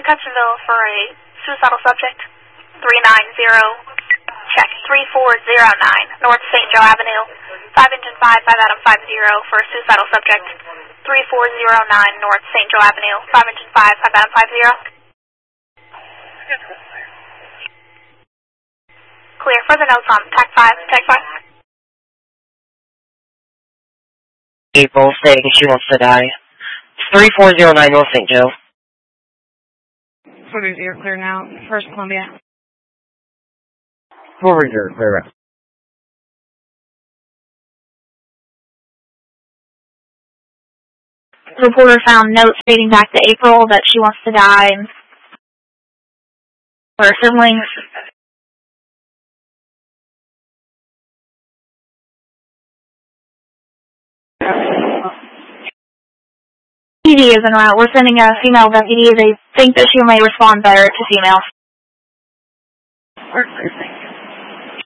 Cutchinville for a suicidal subject. 390, check, 3409, North St. Joe Avenue. 5 Engine 5, 5 Adam 50 for a suicidal subject. 3409, North St. Joe Avenue. 5 Engine 5, 5 Adam 50. Clear. Further notes on TAC 5, TAC 5. April saying she wants to die. 3409 North St. Joe. Forward you're clear now. First Columbia. Forward you're clear. Reporter found notes dating back to April that she wants to die. Her siblings. PD is en route. We're sending a female deputy. They think that she may respond better to females.